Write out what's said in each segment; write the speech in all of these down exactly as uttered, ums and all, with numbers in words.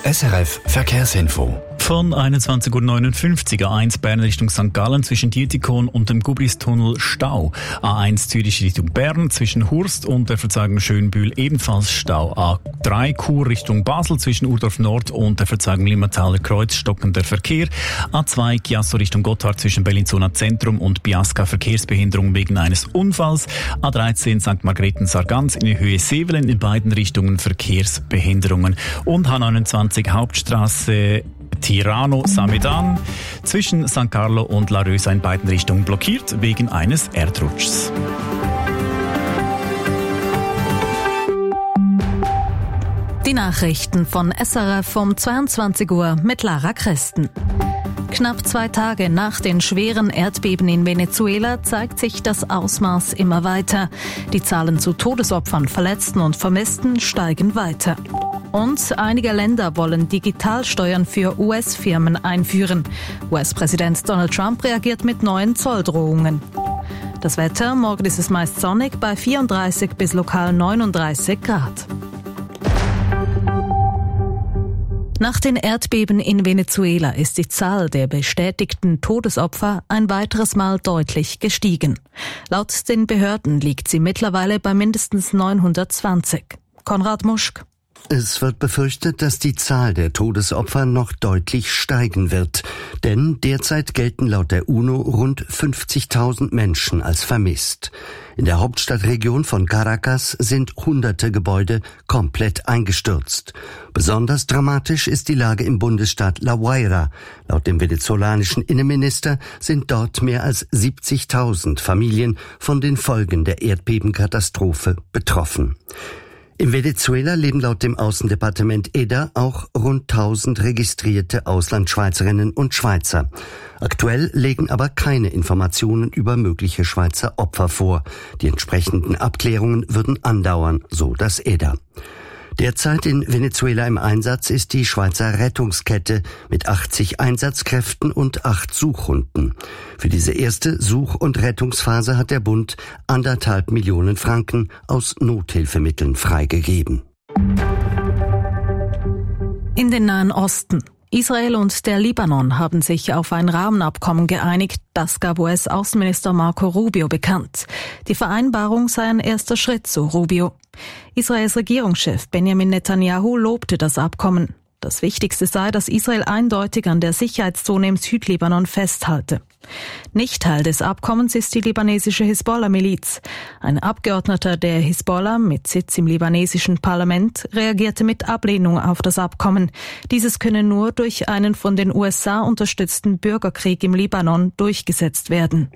S R F Verkehrsinfo. Von einundzwanzig Uhr neunundfünfzig A eins Bern Richtung Sankt Gallen zwischen Dietikon und dem Gubristunnel Stau. A eins Zürich Richtung Bern zwischen Hurst und der Verzeigung Schönbühl ebenfalls Stau. A drei Chur Richtung Basel zwischen Urdorf Nord und der Verzeigung Limmertaler Kreuz stockender Verkehr. A zwei Chiasso Richtung Gotthard zwischen Bellinzona Zentrum und Biasca Verkehrsbehinderung wegen eines Unfalls. A dreizehn Sankt Margrethen-Sargans in Höhe Sevelen in beiden Richtungen Verkehrsbehinderungen. Und H neunundzwanzig Hauptstraße Tirano-Samedan zwischen San Carlo und La Rösa in beiden Richtungen blockiert wegen eines Erdrutschs. Die Nachrichten von S R F um zweiundzwanzig Uhr mit Lara Christen. Knapp zwei Tage nach den schweren Erdbeben in Venezuela zeigt sich das Ausmaß immer weiter. Die Zahlen zu Todesopfern, Verletzten und Vermissten steigen weiter. Und einige Länder wollen Digitalsteuern für U S-Firmen einführen. U S-Präsident Donald Trump reagiert mit neuen Zolldrohungen. Das Wetter, morgen ist es meist sonnig bei vierunddreißig bis lokal neununddreißig Grad. Nach den Erdbeben in Venezuela ist die Zahl der bestätigten Todesopfer ein weiteres Mal deutlich gestiegen. Laut den Behörden liegt sie mittlerweile bei mindestens neunhundertzwanzig. Konrad Muschk. Es wird befürchtet, dass die Zahl der Todesopfer noch deutlich steigen wird. Denn derzeit gelten laut der UNO rund fünfzigtausend Menschen als vermisst. In der Hauptstadtregion von Caracas sind hunderte Gebäude komplett eingestürzt. Besonders dramatisch ist die Lage im Bundesstaat La Guaira. Laut dem venezolanischen Innenminister sind dort mehr als siebzigtausend Familien von den Folgen der Erdbebenkatastrophe betroffen. In Venezuela leben laut dem Außendepartement E D A auch rund tausend registrierte Auslandschweizerinnen und Schweizer. Aktuell legen aber keine Informationen über mögliche Schweizer Opfer vor. Die entsprechenden Abklärungen würden andauern, so das E D A. Derzeit in Venezuela im Einsatz ist die Schweizer Rettungskette mit achtzig Einsatzkräften und acht Suchhunden. Für diese erste Such- und Rettungsphase hat der Bund anderthalb Millionen Franken aus Nothilfemitteln freigegeben. In den Nahen Osten. Israel und der Libanon haben sich auf ein Rahmenabkommen geeinigt, das gab U S-Außenminister Marco Rubio bekannt. Die Vereinbarung sei ein erster Schritt, so Rubio. Israels Regierungschef Benjamin Netanyahu lobte das Abkommen. Das Wichtigste sei, dass Israel eindeutig an der Sicherheitszone im Südlibanon festhalte. Nicht Teil des Abkommens ist die libanesische Hisbollah-Miliz. Ein Abgeordneter der Hisbollah mit Sitz im libanesischen Parlament reagierte mit Ablehnung auf das Abkommen. Dieses könne nur durch einen von den U S A unterstützten Bürgerkrieg im Libanon durchgesetzt werden.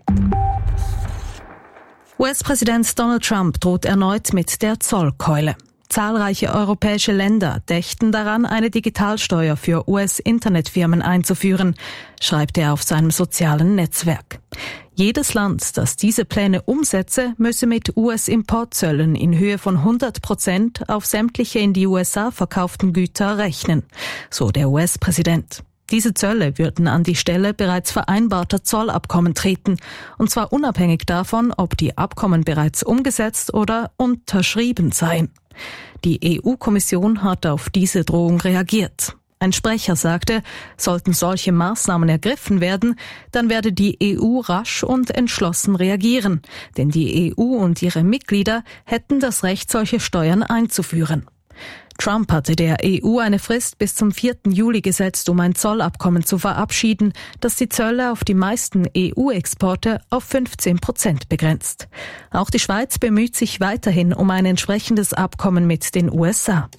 U S-Präsident Donald Trump droht erneut mit der Zollkeule. Zahlreiche europäische Länder dächten daran, eine Digitalsteuer für U S-Internetfirmen einzuführen, schreibt er auf seinem sozialen Netzwerk. Jedes Land, das diese Pläne umsetze, müsse mit U S-Importzöllen in Höhe von hundert Prozent auf sämtliche in die U S A verkauften Güter rechnen, so der U S-Präsident. Diese Zölle würden an die Stelle bereits vereinbarter Zollabkommen treten, und zwar unabhängig davon, ob die Abkommen bereits umgesetzt oder unterschrieben seien. Die E U-Kommission hat auf diese Drohung reagiert. Ein Sprecher sagte, sollten solche Maßnahmen ergriffen werden, dann werde die E U rasch und entschlossen reagieren, denn die E U und ihre Mitglieder hätten das Recht, solche Steuern einzuführen. Trump hatte der E U eine Frist bis zum vierten Juli gesetzt, um ein Zollabkommen zu verabschieden, das die Zölle auf die meisten E U-Exporte auf fünfzehn Prozent begrenzt. Auch die Schweiz bemüht sich weiterhin um ein entsprechendes Abkommen mit den U S A.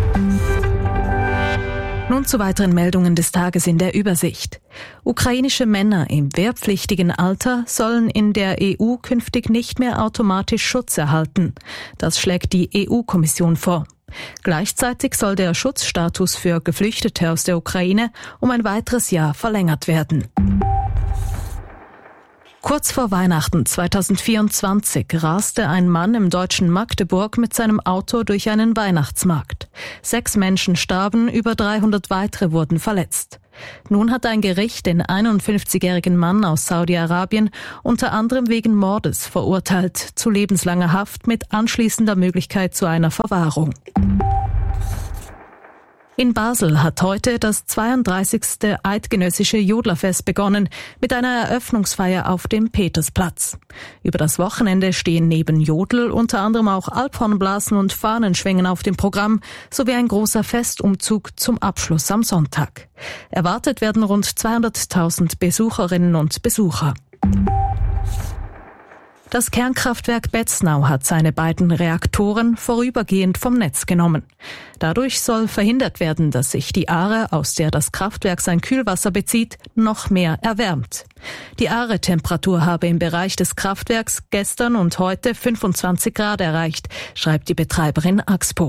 Nun zu weiteren Meldungen des Tages in der Übersicht. Ukrainische Männer im wehrpflichtigen Alter sollen in der E U künftig nicht mehr automatisch Schutz erhalten. Das schlägt die E U-Kommission vor. Gleichzeitig soll der Schutzstatus für Geflüchtete aus der Ukraine um ein weiteres Jahr verlängert werden. Kurz vor Weihnachten zweitausendvierundzwanzig raste ein Mann im deutschen Magdeburg mit seinem Auto durch einen Weihnachtsmarkt. Sechs Menschen starben, über dreihundert weitere wurden verletzt. Nun hat ein Gericht den einundfünfzigjährigen Mann aus Saudi-Arabien unter anderem wegen Mordes verurteilt zu lebenslanger Haft mit anschließender Möglichkeit zu einer Verwahrung. In Basel hat heute das zweiunddreißigste Eidgenössische Jodlerfest begonnen mit einer Eröffnungsfeier auf dem Petersplatz. Über das Wochenende stehen neben Jodel unter anderem auch Alphornblasen und Fahnenschwingen auf dem Programm sowie ein großer Festumzug zum Abschluss am Sonntag. Erwartet werden rund zweihunderttausend Besucherinnen und Besucher. Das Kernkraftwerk Betznau hat seine beiden Reaktoren vorübergehend vom Netz genommen. Dadurch soll verhindert werden, dass sich die Aare, aus der das Kraftwerk sein Kühlwasser bezieht, noch mehr erwärmt. Die Aare-Temperatur habe im Bereich des Kraftwerks gestern und heute fünfundzwanzig Grad erreicht, schreibt die Betreiberin Axpo.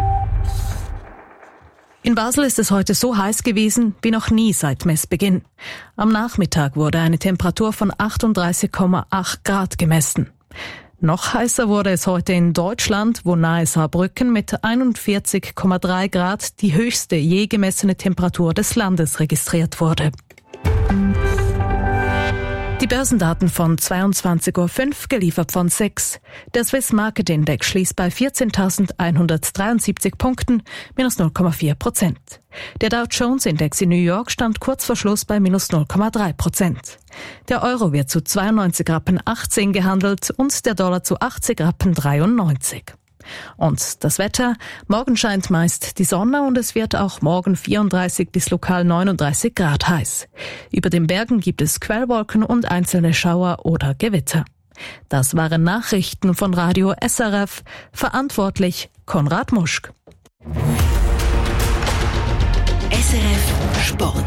In Basel ist es heute so heiß gewesen wie noch nie seit Messbeginn. Am Nachmittag wurde eine Temperatur von achtunddreißig Komma acht Grad gemessen. Noch heißer wurde es heute in Deutschland, wo nahe Saarbrücken mit einundvierzig Komma drei Grad die höchste je gemessene Temperatur des Landes registriert wurde. Die Börsendaten von zweiundzwanzig Uhr fünf, geliefert von S E X. Der Swiss Market Index schließt bei vierzehntausendeinhundertdreiundsiebzig Punkten, minus null Komma vier Prozent. Der Dow Jones Index in New York stand kurz vor Schluss bei minus null Komma drei Prozent. Der Euro wird zu zweiundneunzig Rappen achtzehn gehandelt und der Dollar zu achtzig Rappen dreiundneunzig. Und das Wetter: Morgen scheint meist die Sonne und es wird auch morgen vierunddreißig bis lokal neununddreißig Grad heiß. Über den Bergen gibt es Quellwolken und einzelne Schauer oder Gewitter. Das waren Nachrichten von Radio S R F. Verantwortlich Konrad Muschk. S R F Sport.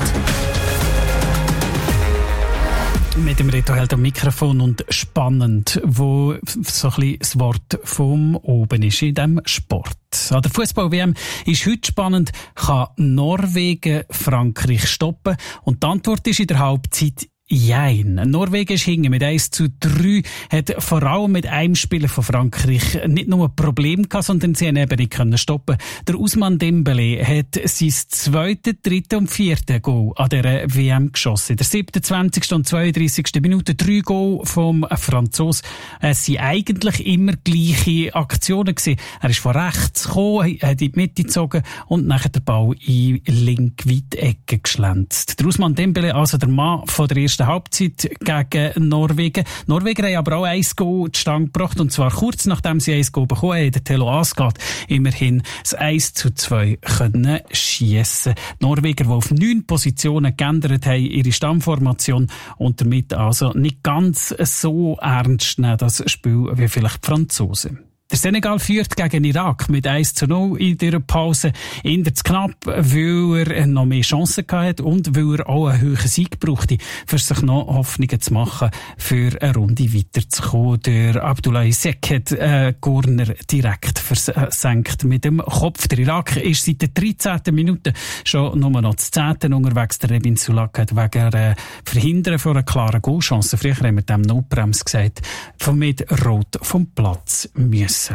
Mit dem Reto-Held am Mikrofon und spannend, wo so ein bisschen das Wort vom oben ist in diesem Sport. An der Fußball-W M ist heute spannend, kann Norwegen Frankreich stoppen? Und die Antwort ist in der Halbzeit Jein. Norwegen ist hinten mit eins zu drei, hat vor allem mit einem Spieler von Frankreich nicht nur ein Problem gehabt, sondern sie haben eben nicht können stoppen. Der Ousmane Dembélé hat sein zweites, drittes und viertes Goal an dieser W M geschossen. In der siebenundzwanzigsten und zweiunddreißigsten Minute drei Goal vom Franzosen. Es waren eigentlich immer gleiche Aktionen gewesen. Er ist von rechts gekommen, hat in die Mitte gezogen und nachher den Ball in linke Weitecke geschlänzt. Der Ousmane Dembélé, also der Mann von der ersten Halbzeit gegen Norwegen. Norwegen haben aber auch ein Goal zustande gebracht, und zwar kurz nachdem sie ein Goal bekommen haben, der Telo Asgard immerhin das eins zu zwei können schiessen. Die Norweger, die auf neun Positionen geändert haben, ihre Stammformation, und damit also nicht ganz so ernst nehmen, das Spiel, wie vielleicht die Franzosen. Der Senegal führt gegen Irak mit eins zu null in der Pause. Eher zu knapp, weil er noch mehr Chancen hatte und weil er auch einen höheren Sieg brauchte, für sich noch Hoffnungen zu machen, für eine Runde weiterzukommen. Der Abdoulaye Seck hat äh, Corner direkt versenkt mit dem Kopf. Der Irak ist seit der dreizehnten Minute schon nur noch das zehnten unterwegs. Der Rebin Sulak hat wegen äh, Verhindern von einer klaren Goalchance, früher haben wir dem Notbremse gesagt, von mit Rot vom Platz müssen.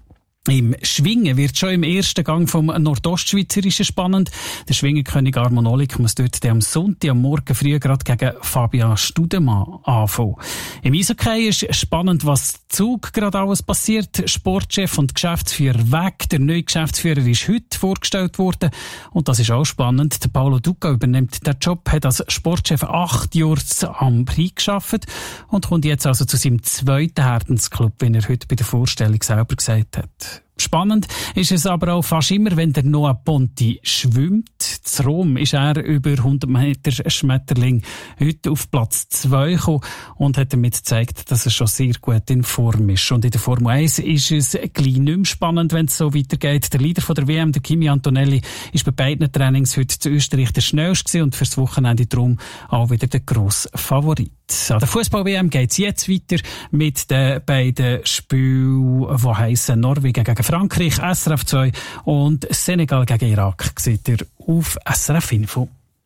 Im Schwingen wird schon im ersten Gang vom Nordostschweizerischen spannend. Der Schwingerkönig Armon Olik muss dort am Sonntag am Morgen früh gerade gegen Fabian Studemann anfangen. Im Eishockey ist spannend, was Zug gerade alles passiert. Sportchef und Geschäftsführer weg. Der neue Geschäftsführer ist heute vorgestellt worden. Und das ist auch spannend. Der Paulo Duca übernimmt den Job, hat als Sportchef acht Jahre am Prix gearbeitet und kommt jetzt also zu seinem zweiten Herzensclub, wie er heute bei der Vorstellung selber gesagt hat. Spannend ist es aber auch fast immer, wenn der Noah Ponti schwimmt. Zu Rom ist er über hundert Meter Schmetterling heute auf Platz zwei gekommen und hat damit gezeigt, dass er schon sehr gut in Form ist. Und in der Formel eins ist es gleich nicht mehr spannend, wenn es so weitergeht. Der Leader von der W M, der Kimi Antonelli, ist bei beiden Trainings heute zu Österreich der schnellste und fürs Wochenende darum auch wieder der grosse Favorit. An der Fußball-W M geht es jetzt weiter mit den beiden Spielen, die heissen Norwegen gegen Frankreich, S R F zwei, und Senegal gegen Irak. Seht ihr auf S R F Info.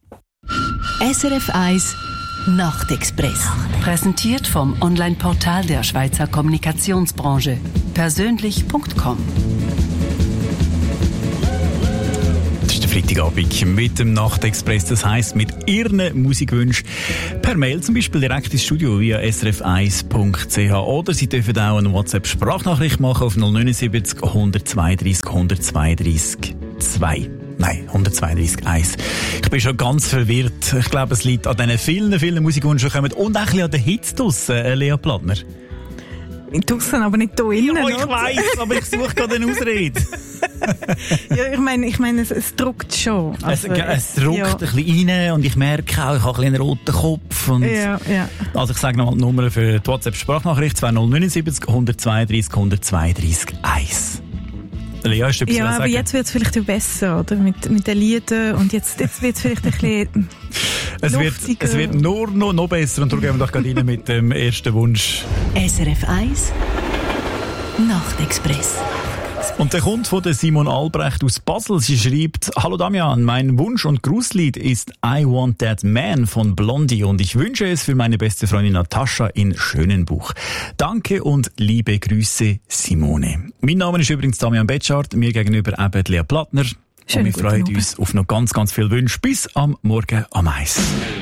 S R F eins Nachtexpress. Präsentiert vom Online-Portal der Schweizer Kommunikationsbranche. persönlich punkt com. Freitagabend mit dem Nachtexpress, das heisst mit Ihren Musikwünschen per Mail zum Beispiel direkt ins Studio via s r f eins punkt c h oder Sie dürfen auch eine WhatsApp-Sprachnachricht machen auf null neun sieben null eins zwei drei eins eins zwei drei zwei. Nein, hundertzweiunddreißig eins. Ich bin schon ganz verwirrt. Ich glaube, es liegt an diesen vielen, vielen Musikwünschen, die kommen und auch ein bisschen an den Hits draussen, äh, Lea Plattner. Draussen, aber nicht hier innen. Ja, ich weiss, aber ich suche gerade eine Ausrede. Ja, ich meine, ich mein, es, es druckt schon. Also, also, es druckt ja. ein bisschen rein und ich merke auch, ich habe ein bisschen einen roten Kopf. Und ja, ja. Also ich sage nochmal die Nummer für die WhatsApp-Sprachnachricht zwei null neun sieben null eins zwei drei eins zwei drei eins. Lea, hast du etwas Ja, aber sagen? jetzt wird es vielleicht besser, oder? Mit, mit den Liedern und jetzt, jetzt wird es vielleicht ein bisschen es wird, es wird nur noch, noch besser und darum gehen wir doch gerade rein mit dem ersten Wunsch. S R F eins Nachtexpress. Und der kommt von der Simon Albrecht aus Basel. Sie schreibt: Hallo Damian, mein Wunsch- und Grußlied ist I Want That Man von Blondie und ich wünsche es für meine beste Freundin Natascha in Schönenbuch. Danke und liebe Grüße, Simone. Mein Name ist übrigens Damian Betschart, mir gegenüber eben Lea Plattner. Schönen und wir freuen guten uns auf noch ganz, ganz viele Wünsche. Bis am Morgen am Eis.